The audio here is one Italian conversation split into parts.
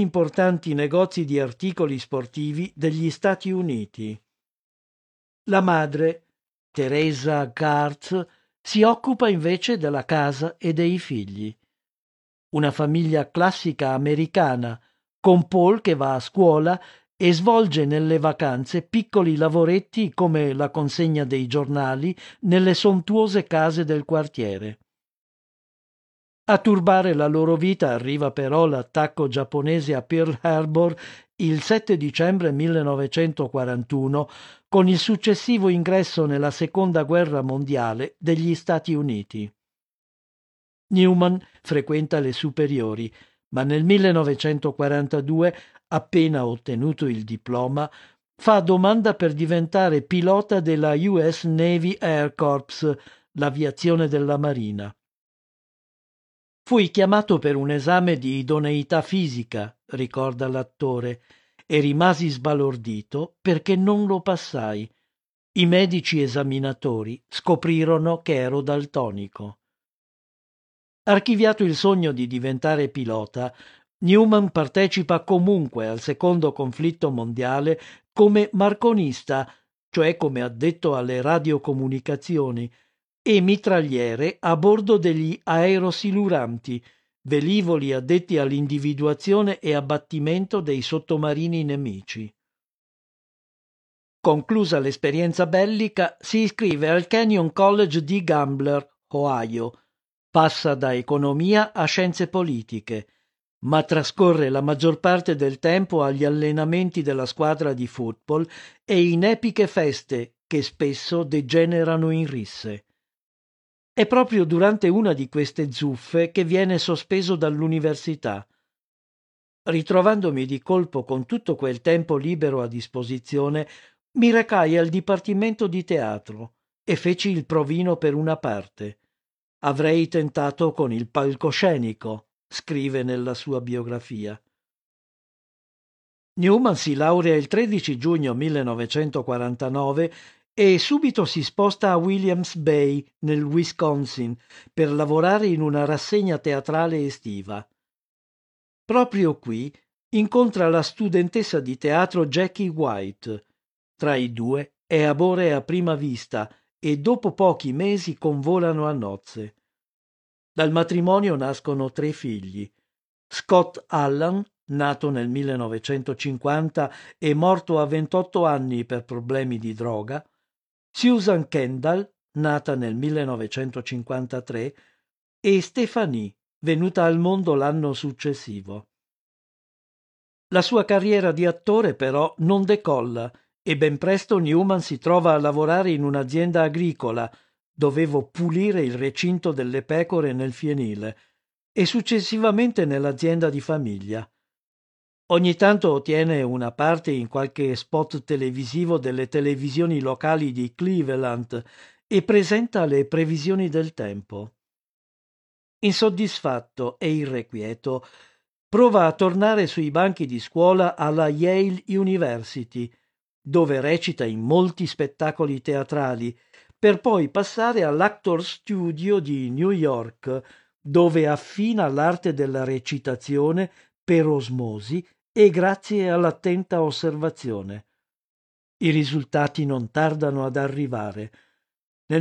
importanti negozi di articoli sportivi degli Stati Uniti. La madre, Teresa Garth, si occupa invece della casa e dei figli. Una famiglia classica americana, con Paul che va a scuola e svolge nelle vacanze piccoli lavoretti come la consegna dei giornali nelle sontuose case del quartiere. A turbare la loro vita arriva però l'attacco giapponese a Pearl Harbor il 7 dicembre 1941 con il successivo ingresso nella Seconda Guerra Mondiale degli Stati Uniti. Newman frequenta le superiori, ma nel 1942, appena ottenuto il diploma, fa domanda per diventare pilota della US Navy Air Corps, l'aviazione della Marina. Fui chiamato per un esame di idoneità fisica, ricorda l'attore, e rimasi sbalordito perché non lo passai. I medici esaminatori scoprirono che ero daltonico. Archiviato il sogno di diventare pilota, Newman partecipa comunque al secondo conflitto mondiale come marconista, cioè come addetto alle radiocomunicazioni, e mitragliere a bordo degli aerosiluranti, velivoli addetti all'individuazione e abbattimento dei sottomarini nemici. Conclusa l'esperienza bellica, si iscrive al Canyon College di Gambler, Ohio. Passa da economia a scienze politiche, ma trascorre la maggior parte del tempo agli allenamenti della squadra di football e in epiche feste che spesso degenerano in risse. È proprio durante una di queste zuffe che viene sospeso dall'università. Ritrovandomi di colpo con tutto quel tempo libero a disposizione, mi recai al dipartimento di teatro e feci il provino per una parte. Avrei tentato con il palcoscenico, scrive nella sua biografia. Newman si laurea il 13 giugno 1949 e subito si sposta a Williams Bay, nel Wisconsin, per lavorare in una rassegna teatrale estiva. Proprio qui incontra la studentessa di teatro Jackie White. Tra i due è amore a prima vista e dopo pochi mesi convolano a nozze. Dal matrimonio nascono 3 figli. Scott Allan, nato nel 1950 e morto a 28 anni per problemi di droga, Susan Kendall, nata nel 1953, e Stephanie, venuta al mondo l'anno successivo. La sua carriera di attore però non decolla e ben presto Newman si trova a lavorare in un'azienda agricola. Dovevo pulire il recinto delle pecore nel fienile e successivamente nell'azienda di famiglia. Ogni tanto ottiene una parte in qualche spot televisivo delle televisioni locali di Cleveland e presenta le previsioni del tempo. Insoddisfatto e irrequieto, prova a tornare sui banchi di scuola alla Yale University, dove recita in molti spettacoli teatrali, per poi passare all'Actors Studio di New York, dove affina l'arte della recitazione per osmosi e grazie all'attenta osservazione. I risultati non tardano ad arrivare. Nel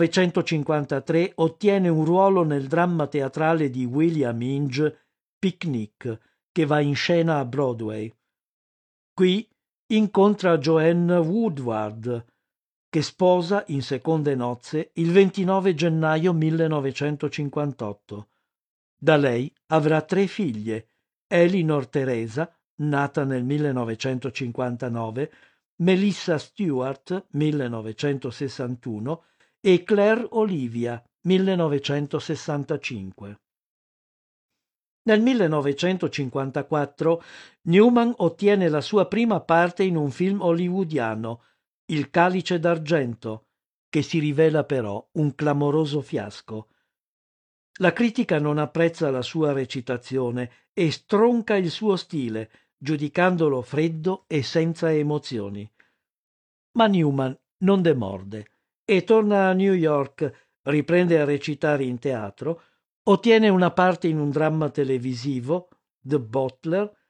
1953 ottiene un ruolo nel dramma teatrale di William Inge, Picnic, che va in scena a Broadway. Qui incontra Joanne Woodward, che sposa in seconde nozze il 29 gennaio 1958. Da lei avrà 3 figlie, Elinor Teresa, nata nel 1959, Melissa Stewart, 1961, e Claire Olivia, 1965. Nel 1954 Newman ottiene la sua prima parte in un film hollywoodiano, Il calice d'argento, che si rivela però un clamoroso fiasco. La critica non apprezza la sua recitazione e stronca il suo stile, giudicandolo freddo e senza emozioni. Ma Newman non demorde e torna a New York, riprende a recitare in teatro, ottiene una parte in un dramma televisivo, The Butler,